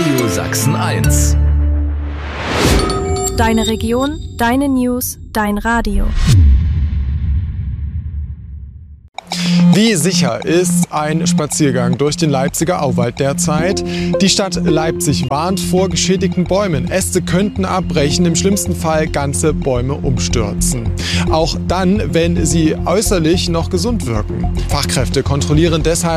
Radio Sachsen 1. Deine Region, deine News, dein Radio. Wie sicher ist ein Spaziergang durch den Leipziger Auwald derzeit? Die Stadt Leipzig warnt vor geschädigten Bäumen. Äste könnten abbrechen, im schlimmsten Fall ganze Bäume umstürzen. Auch dann, wenn sie äußerlich noch gesund wirken. Fachkräfte kontrollieren deshalb